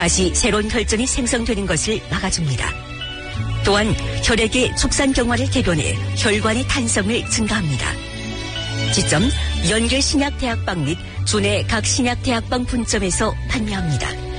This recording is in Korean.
다시 새로운 혈전이 생성되는 것을 막아줍니다. 또한 혈액의 축산경화를 개변해 혈관의 탄성을 증가합니다. 지점 연결신약대학방 및 주내 각 신약대학방 분점에서 판매합니다.